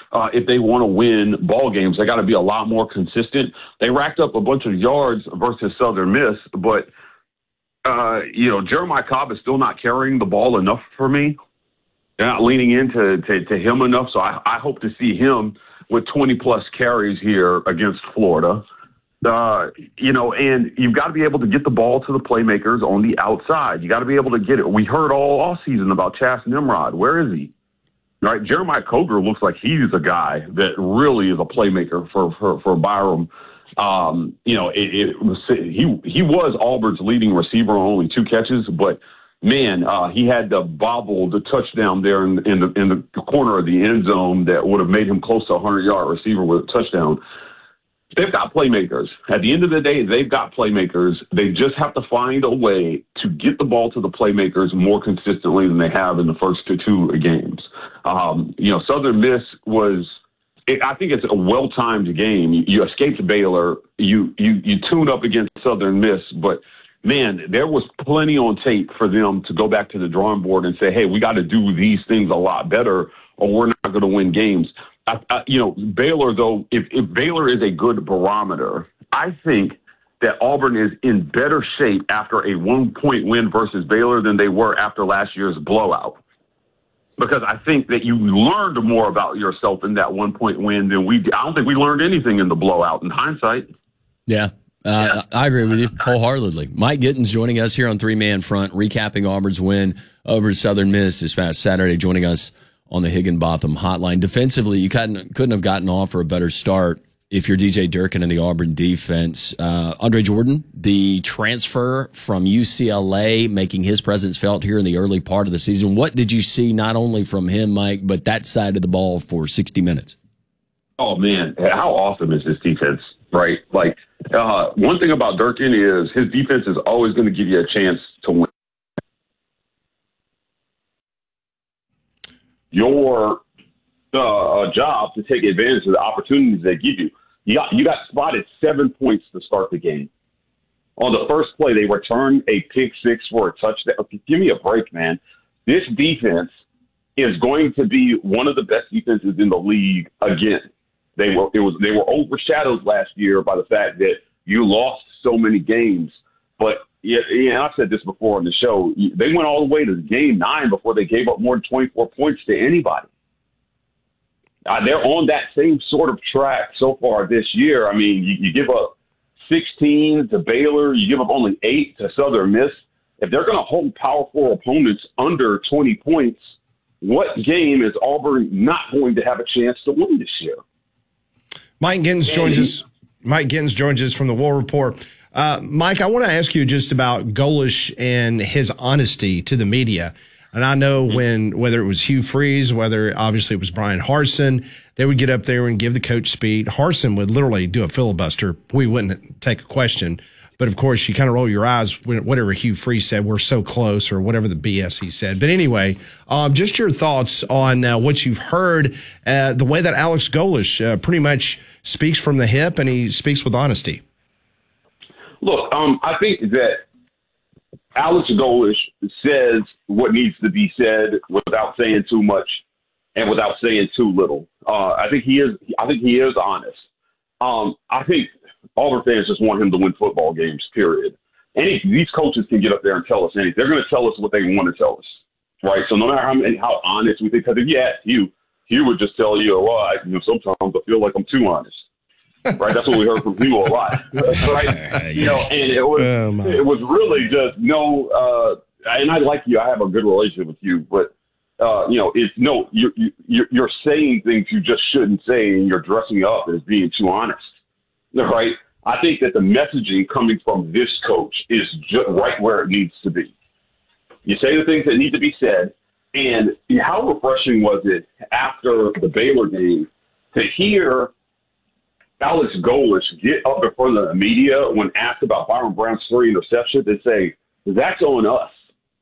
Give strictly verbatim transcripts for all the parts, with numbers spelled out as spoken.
uh, if they want to win ball games. They got to be a lot more consistent. They racked up a bunch of yards versus Southern Miss, but, uh, you know, Jeremiah Cobb is still not carrying the ball enough for me. They're not leaning into to, to him enough, so I, I hope to see him with twenty-plus carries here against Florida. Uh, you know, and you've got to be able to get the ball to the playmakers on the outside. You got to be able to get it. We heard all off season about Chas Nimrod. Where is he? Right, Jeremiah Coger looks like he's a guy that really is a playmaker for for, for Byram. Um, you know, it, it was he he was Auburn's leading receiver on only two catches, but man, uh, he had the bobble, the touchdown there in, in the in the corner of the end zone that would have made him close to a hundred-yard receiver with a touchdown. They've got playmakers. At the end of the day, they've got playmakers. They just have to find a way to get the ball to the playmakers more consistently than they have in the first two, two games. Um, you know, Southern Miss was it, – I think it's a well-timed game. You, you escaped Baylor. You, you, you tune up against Southern Miss. But, man, there was plenty on tape for them to go back to the drawing board and say, hey, we got to do these things a lot better or we're not going to win games. I, I, you know, Baylor, though, if, if Baylor is a good barometer, I think that Auburn is in better shape after a one-point win versus Baylor than they were after last year's blowout. Because I think that you learned more about yourself in that one-point win than we – I don't think we learned anything in the blowout in hindsight. Yeah. Uh, I agree with you wholeheartedly. Mike Gittins joining us here on Three Man Front, recapping Auburn's win over Southern Miss this past Saturday, joining us on the Higginbotham hotline. Defensively, you couldn't, couldn't have gotten off for a better start if you're D J Durkin and the Auburn defense. Uh, Andre Jordan, the transfer from U C L A, making his presence felt here in the early part of the season. What did you see not only from him, Mike, but that side of the ball for sixty minutes? Oh, man, how awesome is this defense, right? Like, uh, one thing about Durkin is his defense is always going to give you a chance to win. Your uh, job to take advantage of the opportunities they give you. You got you got spotted seven points to start the game. On the first play, they returned a pick six for a touchdown. Give me a break, man. This defense is going to be one of the best defenses in the league again. They were it was they were overshadowed last year by the fact that you lost so many games. But yeah, yeah, I've said this before on the show. They went all the way to game nine before they gave up more than twenty-four points to anybody. Uh, they're on that same sort of track so far this year. I mean, you, you give up sixteen to Baylor, you give up only eight to Southern Miss. If they're going to hold powerful opponents under twenty points, what game is Auburn not going to have a chance to win this year? Mike Gittins joins us. Mike Gittins joins us from the War Report. Uh, Mike, I want to ask you just about Golesh and his honesty to the media. And I know when, whether it was Hugh Freeze, whether obviously it was Brian Harsin, they would get up there and give the coach speed. Harsin would literally do a filibuster. We wouldn't take a question. But, of course, you kind of roll your eyes when whatever Hugh Freeze said, we're so close, or whatever the B S he said. But anyway, um, just your thoughts on uh, what you've heard, uh, the way that Alex Golesh uh, pretty much speaks from the hip and he speaks with honesty. Look, um, I think that Alex Golesh says what needs to be said without saying too much and without saying too little. Uh, I think he is. I think he is honest. Um, I think Auburn fans just want him to win football games. Period. Any these coaches can get up there and tell us anything. They're going to tell us what they want to tell us, right? So no matter how many, how honest we think, because if you ask Hugh, Hugh would just tell you, "Well, I, you know, sometimes I feel like I'm too honest." Right, that's what we heard from Hugh a lot. Right, you know, and it was oh, it was really just no. Uh, and I like you. I have a good relationship with you, but uh, you know, it's no. You're you're you're saying things you just shouldn't say, and you're dressing up as being too honest. Right. I think that the messaging coming from this coach is just right where it needs to be. You say the things that need to be said, and how refreshing was it after the Baylor game to hear Alex Golesh get up in front of the media when asked about Byron Brown's three interceptions and say, that's on us.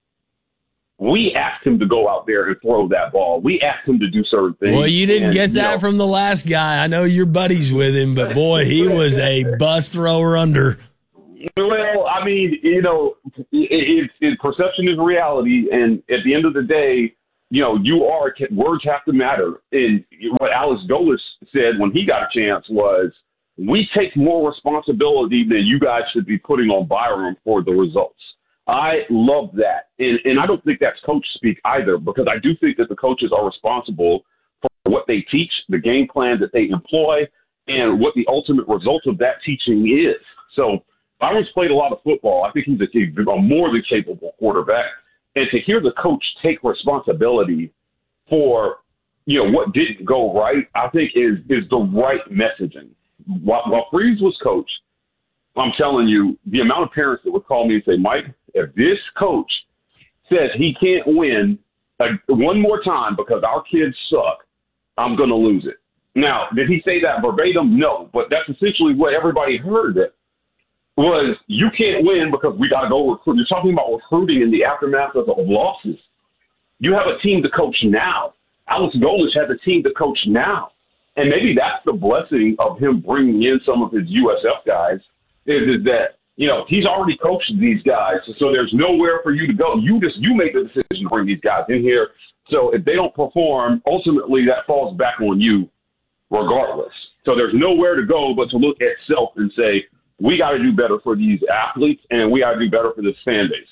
We asked him to go out there and throw that ball. We asked him to do certain things. Well, you didn't and, get that you know, from the last guy. I know you're buddies with him, but, boy, he was a bus thrower under. Well, I mean, you know, it, it, it, perception is reality, and at the end of the day, you know, you are words have to matter. And what Alex Golesh said when he got a chance was, we take more responsibility than you guys should be putting on Byram for the results. I love that. And, and I don't think that's coach speak either, because I do think that the coaches are responsible for what they teach, the game plan that they employ, and what the ultimate result of that teaching is. So Byram's played a lot of football. I think he's a, a more than capable quarterback. And to hear the coach take responsibility for, you know, what didn't go right, I think is is the right messaging. While, while Freeze was coach, I'm telling you, the amount of parents that would call me and say, Mike, if this coach says he can't win uh, one more time because our kids suck, I'm going to lose it. Now, did he say that verbatim? No, but that's essentially what everybody heard it was. You can't win because we got to go recruit. You're talking about recruiting in the aftermath of, of losses. You have a team to coach now. Alex Golesh has a team to coach now. And maybe that's the blessing of him bringing in some of his U S F guys is, is that, you know, he's already coached these guys. So, so there's nowhere for you to go. You just, you make the decision to bring these guys in here. So if they don't perform, ultimately that falls back on you regardless. So there's nowhere to go but to look at self and say, we got to do better for these athletes and we got to do better for this fan base.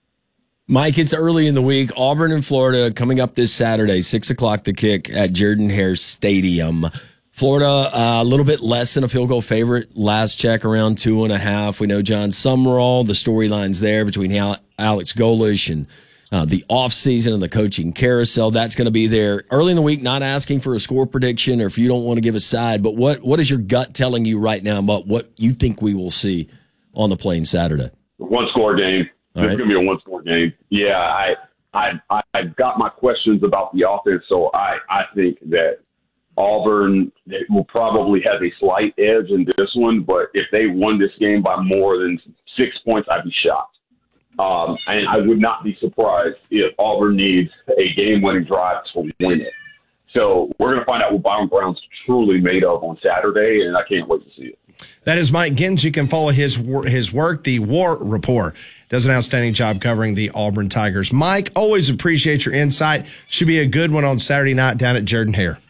Mike, it's early in the week. Auburn and Florida coming up this Saturday, six o'clock the kick at Jordan-Hare Stadium. Florida, uh, a little bit less than a field goal favorite. Last check, around two and a half. We know John Summerall, the storylines there between Alex Golesh and uh, the offseason and the coaching carousel. That's going to be there. Early in the week, not asking for a score prediction or if you don't want to give a side, but what, what is your gut telling you right now about what you think we will see on the Plain Saturday? One score game. It's right. going to be a one-score game. Yeah, I, I, I've got my questions about the offense, so I, I think that Auburn will probably have a slight edge in this one, but if they won this game by more than six points, I'd be shocked. Um, and I would not be surprised if Auburn needs a game-winning drive to win it. So we're going to find out what Byron Brown's truly made of on Saturday, and I can't wait to see it. That is Mike Gittens. You can follow his his work. The War Report does an outstanding job covering the Auburn Tigers. Mike, always appreciate your insight. Should be a good one on Saturday night down at Jordan-Hare.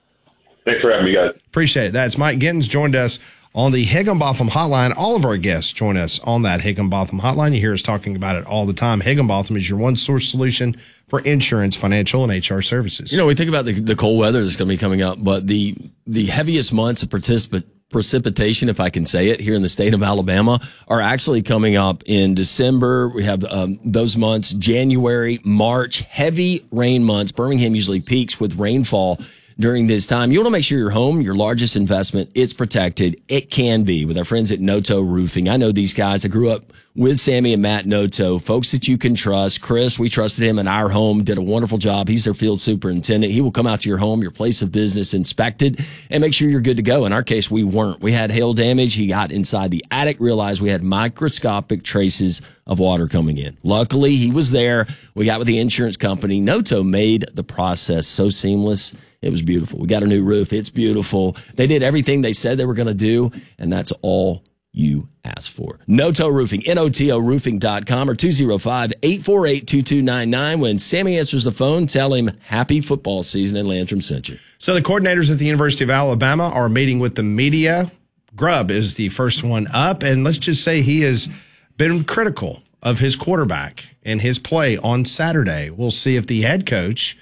Thanks for having me, guys. Appreciate it. That's Mike Gittens, joined us on the Higginbotham Hotline. All of our guests join us on that Higginbotham Hotline. You hear us talking about it all the time. Higginbotham is your one-source solution for insurance, financial, and H R services. You know, we think about the, the cold weather that's going to be coming up, but the the heaviest months of participant precipitation, if I can say it, here in the state of Alabama are actually coming up in December. We have um, those months, January, March, heavy rain months. Birmingham usually peaks with rainfall during this time. You want to make sure your home, your largest investment, it's protected. It can be with our friends at Noto Roofing. I know these guys. I grew up with Sammy and Matt Noto, folks that you can trust. Chris, we trusted him in our home, did a wonderful job. He's their field superintendent. He will come out to your home, your place of business, inspected, and make sure you're good to go. In our case, we weren't. We had hail damage. He got inside the attic, realized we had microscopic traces of water coming in. Luckily, he was there. We got with the insurance company. Noto made the process so seamless. It was beautiful. We got a new roof. It's beautiful. They did everything they said they were going to do, and that's all you asked for. Noto Roofing, N O T O roofing dot com or two oh five, eight four eight, two two nine nine. When Sammy answers the phone, tell him happy football season and Lantrum sent you. So the coordinators at the University of Alabama are meeting with the media. Grubb is the first one up, and let's just say he has been critical of his quarterback and his play on Saturday. We'll see if the head coach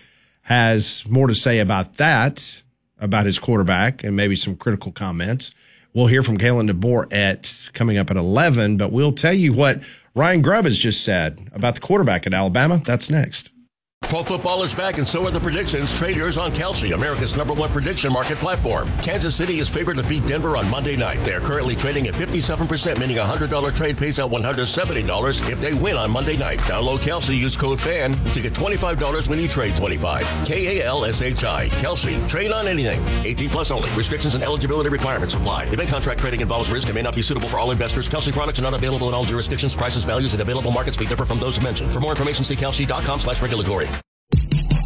has more to say about that, about his quarterback, and maybe some critical comments. We'll hear from Kalen DeBoer at coming up at eleven, but we'll tell you what Ryan Grubb has just said about the quarterback at Alabama. That's next. Pro football is back, and so are the predictions. Trade yours on Kalshi, America's number one prediction market platform. Kansas City is favored to beat Denver on Monday night. They are currently trading at fifty-seven percent, meaning a one hundred dollars trade pays out one hundred seventy dollars if they win on Monday night. Download Kalshi, use code FAN to get twenty-five dollars when you trade twenty-five dollars. K A L S H I. Kalshi. Trade on anything. eighteen plus only. Restrictions and eligibility requirements apply. Event contract trading involves risk and may not be suitable for all investors. Kalshi products are not available in all jurisdictions. Prices, values, and available markets may differ from those mentioned. For more information, see Kalshi dot com slash regulatory.